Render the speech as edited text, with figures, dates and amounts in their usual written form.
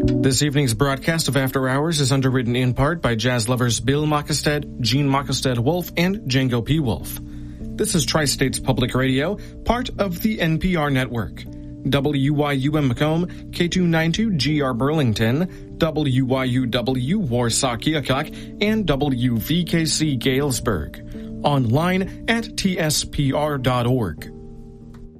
This evening's broadcast of After Hours is underwritten in part by jazz lovers Bill Mockestead, Gene Mockestead-Wolf, and Django P. Wolf. This is Tri-States Public Radio, part of the NPR network. WYUM Macomb, K292GR Burlington, WYUW Warsaw Keokuk, and WVKC Galesburg. Online at tspr.org.